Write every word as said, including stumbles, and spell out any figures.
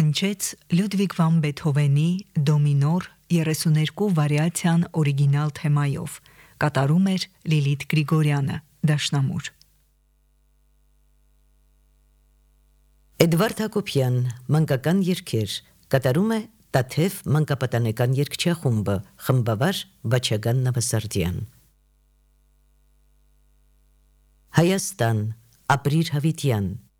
Հնչեց Լյուդվիգ վան Բեթհովենի դոմինոր երեսուներկու վարիացիան օրիգինալ թեմայով, կատարում էր Լիլիթ Գրիգորյանը, դաշնամուր։ Էդվարդ Հակոբյան, մանկական երգեր, կատարում է Տաթև մանկապատանեկան երգչախումբը, խմբավար Բաչագան Նավասարդյան։ Հայաստան, Ապրիր Հավիտյան։